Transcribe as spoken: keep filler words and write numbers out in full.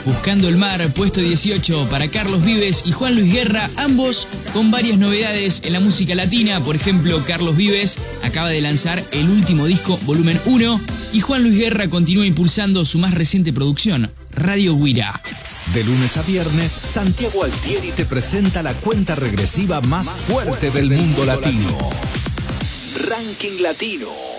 Buscando el Mar, puesto dieciocho para Carlos Vives y Juan Luis Guerra, ambos con varias novedades en la música latina. Por ejemplo, Carlos Vives acaba de lanzar el último disco, Volumen uno, y Juan Luis Guerra continúa impulsando su más reciente producción, Radio Guira. De lunes a viernes, Santiago Altieri te presenta la cuenta regresiva más fuerte del mundo latino. Ranking Latino.